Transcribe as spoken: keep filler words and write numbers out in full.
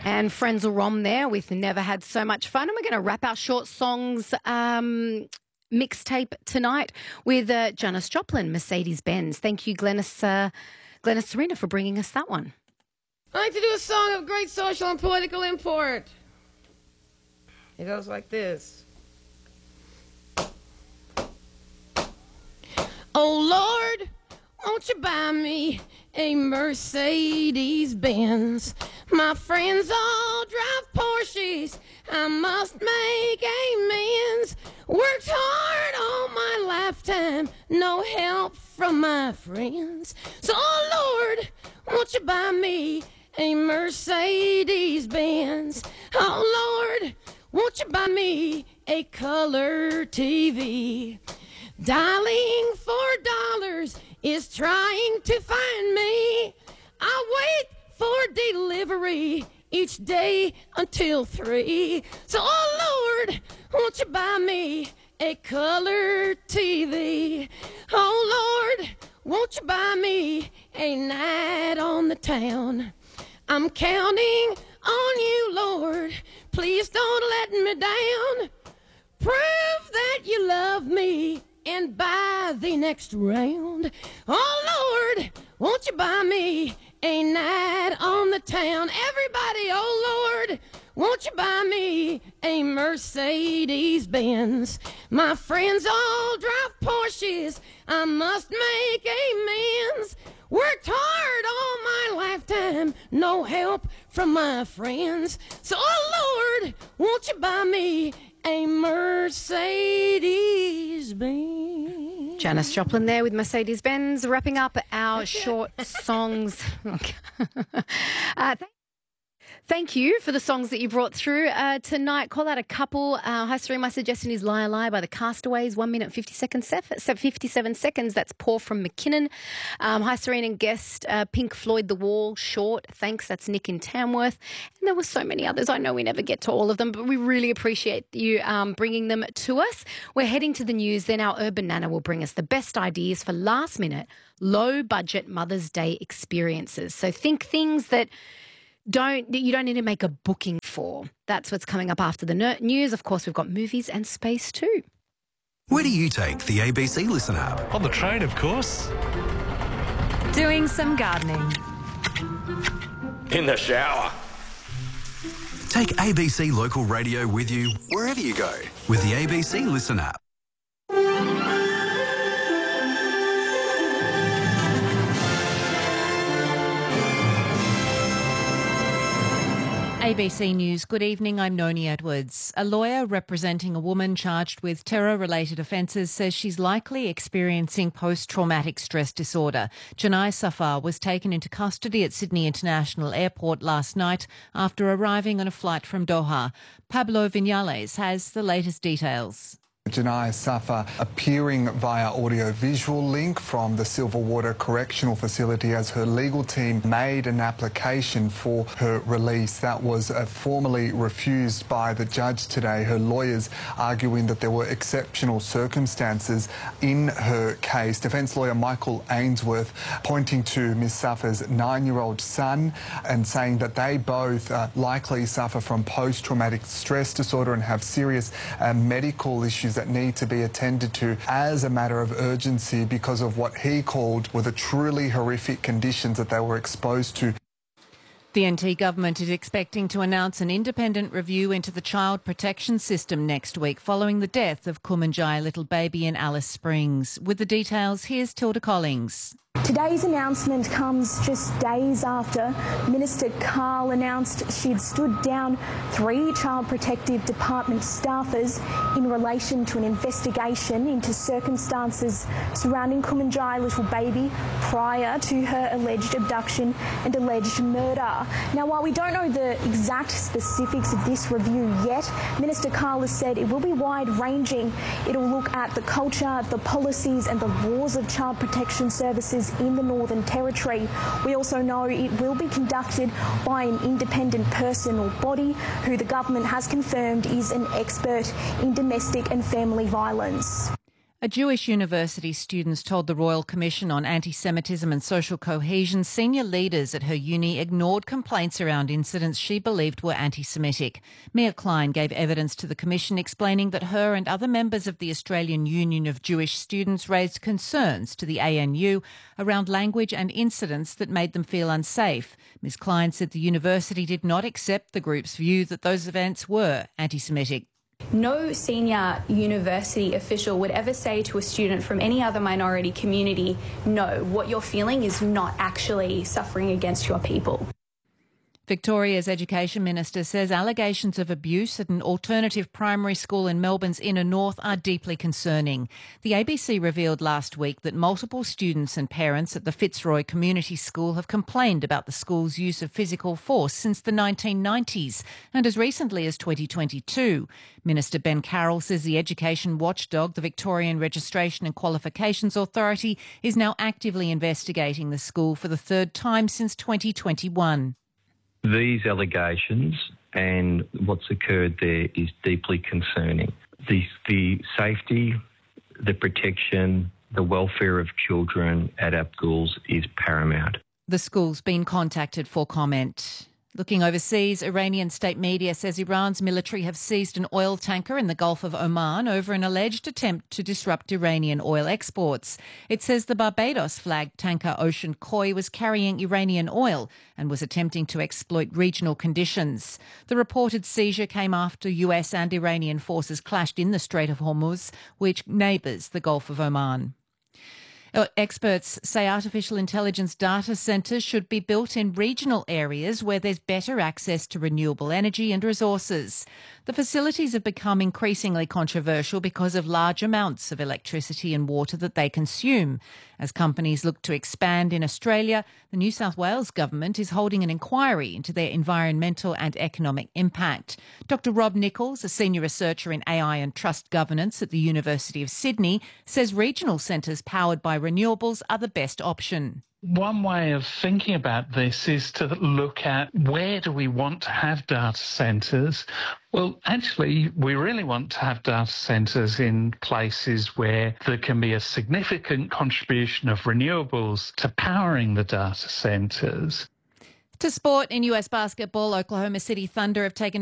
And Frenzal Rhomb there with Never Had So Much Fun. And we're going to wrap our short songs um, mixtape tonight with uh, Janis Joplin, Mercedes-Benz. Thank you, Glenys, uh, Glenys Serena, for bringing us that one. I like to do a song of great social and political import. It goes like this. Oh, Lord, won't you buy me a Mercedes-Benz? My friends all drive Porsches. I must make amends. Worked hard all my lifetime, no help from my friends. So, oh, Lord, won't you buy me a Mercedes-Benz? Oh, Lord, won't you buy me a color T V? Dialing for dollars is trying to find me. I wait for delivery each day until three. So, oh, Lord, won't you buy me a color T V? Oh, Lord, won't you buy me a night on the town? I'm counting on you, Lord. Please don't let me down. Prove that you love me and buy the next round. Oh, Lord, won't you buy me a night on the town? Everybody, oh, Lord, won't you buy me a Mercedes-Benz? My friends all drive Porsches. I must make amends. Worked hard all my lifetime, no help from my friends. So, oh, Lord, won't you buy me a Mercedes-Benz? Janis Joplin there with Mercedes-Benz, wrapping up our short songs. uh, th- Thank you for the songs that you brought through uh, tonight. Call out a couple. Uh, hi, Serene. My suggestion is Liar Liar by the Castaways, one minute fifty seconds, fifty-seven seconds. That's Paul from McKinnon. Um, hi, Serene and guest. Uh, Pink Floyd, The Wall, Short. Thanks. That's Nick in Tamworth. And there were so many others. I know we never get to all of them, but we really appreciate you um, bringing them to us. We're heading to the news. Then our Urban Nana will bring us the best ideas for last minute, low budget Mother's Day experiences. So think things that Don't you don't need to make a booking for. That's what's coming up after the news. Of course, we've got movies and space too. Where do you take the A B C Listen app? On the train, of course. Doing some gardening. In the shower. Take A B C Local Radio with you wherever you go with the A B C Listen app. A B C News, good evening, I'm Noni Edwards. A lawyer representing a woman charged with terror-related offences says she's likely experiencing post-traumatic stress disorder. Janai Safar was taken into custody at Sydney International Airport last night after arriving on a flight from Doha. Pablo Vinales has the latest details. Janai Safar appearing via audio-visual link from the Silverwater Correctional Facility as her legal team made an application for her release. That was uh, formally refused by the judge today, her lawyers arguing that there were exceptional circumstances in her case. Defence lawyer Michael Ainsworth pointing to Miss Safar's nine-year-old son and saying that they both uh, likely suffer from post-traumatic stress disorder and have serious uh, medical issues that need to be attended to as a matter of urgency because of what he called were the truly horrific conditions that they were exposed to. The N T government is expecting to announce an independent review into the child protection system next week following the death of Kumanjai little baby in Alice Springs. With the details, here's Tilda Collings. Today's announcement comes just days after Minister Carl announced she'd stood down three Child Protective Department staffers in relation to an investigation into circumstances surrounding Kumanjai little baby prior to her alleged abduction and alleged murder. Now, while we don't know the exact specifics of this review yet, Minister Carl has said it will be wide-ranging. It'll look at the culture, the policies and the laws of child protection services in the Northern Territory. We also know it will be conducted by an independent person or body who the government has confirmed is an expert in domestic and family violence. A Jewish university student told the Royal Commission on Anti-Semitism and Social Cohesion senior leaders at her uni ignored complaints around incidents she believed were anti-Semitic. Mia Klein gave evidence to the Commission explaining that her and other members of the Australian Union of Jewish Students raised concerns to the A N U around language and incidents that made them feel unsafe. Ms Klein said the university did not accept the group's view that those events were anti-Semitic. No senior university official would ever say to a student from any other minority community, no, what you're feeling is not actually suffering against your people. Victoria's Education Minister says allegations of abuse at an alternative primary school in Melbourne's inner north are deeply concerning. The A B C revealed last week that multiple students and parents at the Fitzroy Community School have complained about the school's use of physical force since the nineteen nineties and as recently as twenty twenty-two. Minister Ben Carroll says the education watchdog, the Victorian Registration and Qualifications Authority, is now actively investigating the school for the third time since twenty twenty-one. These allegations and what's occurred there is deeply concerning. The, the safety, the protection, the welfare of children at our schools is paramount. The school's been contacted for comment. Looking overseas, Iranian state media says Iran's military have seized an oil tanker in the Gulf of Oman over an alleged attempt to disrupt Iranian oil exports. It says the Barbados-flagged tanker Ocean Koi was carrying Iranian oil and was attempting to exploit regional conditions. The reported seizure came after U S and Iranian forces clashed in the Strait of Hormuz, which neighbours the Gulf of Oman. Experts say artificial intelligence data centres should be built in regional areas where there's better access to renewable energy and resources. The facilities have become increasingly controversial because of large amounts of electricity and water that they consume. As companies look to expand in Australia, the New South Wales government is holding an inquiry into their environmental and economic impact. Doctor Rob Nichols, a senior researcher in A I and trust governance at the University of Sydney, says regional centres powered by renewables are the best option. One way of thinking about this is to look at where do we want to have data centres? Well, actually, we really want to have data centres in places where there can be a significant contribution of renewables to powering the data centres. To sport, in U S basketball, Oklahoma City Thunder have taken